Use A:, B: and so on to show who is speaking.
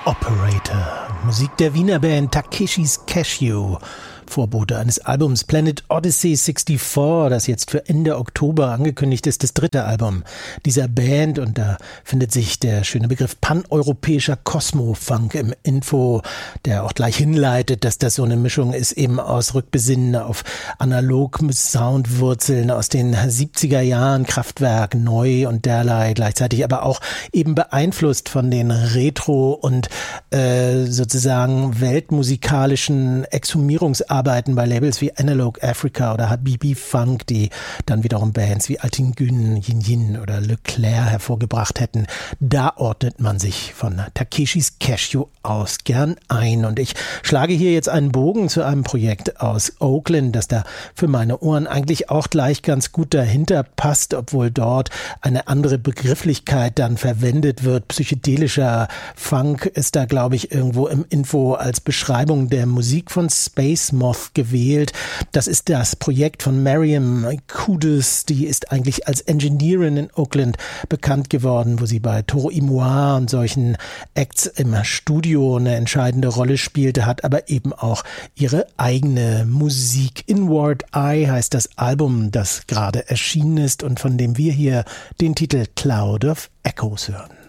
A: Operator. Musik der Wiener Band Takeshis Cashew. Vorbote eines Albums Planet Odyssey 64, das jetzt für Ende Oktober angekündigt ist, das dritte Album dieser Band. Und da findet sich der schöne Begriff paneuropäischer Kosmo-Funk im Info, der auch gleich hinleitet, dass das so eine Mischung ist, eben aus Rückbesinnen auf Analog-Soundwurzeln aus den 70er Jahren, Kraftwerk, neu und derlei, gleichzeitig aber auch eben beeinflusst von den Retro- und sozusagen weltmusikalischen Exhumierungsarbeiten bei Labels wie Analog Africa oder Habibi Funk, die dann wiederum Bands wie Altin Gün, Yin Yin oder Leclerc hervorgebracht hätten. Da ordnet man sich von Takeshis Cashew aus gern ein. Und ich schlage hier jetzt einen Bogen zu einem Projekt aus Oakland, das da für meine Ohren eigentlich auch gleich ganz gut dahinter passt, obwohl dort eine andere Begrifflichkeit dann verwendet wird. Psychedelischer Funk ist da, glaube ich, irgendwo im Info als Beschreibung der Musik von Space Moth gewählt. Das ist das Projekt von Mariam Kudus, die ist eigentlich als Engineerin in Oakland bekannt geworden, wo sie bei Toro y Moi und solchen Acts im Studio eine entscheidende Rolle spielte, hat aber eben auch ihre eigene Musik. Inward Eye heißt das Album, das gerade erschienen ist und von dem wir hier den Titel Cloud of Echoes hören.